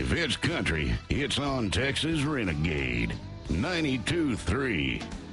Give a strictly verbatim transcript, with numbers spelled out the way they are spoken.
If it's country, it's on Texas Renegade ninety-two three.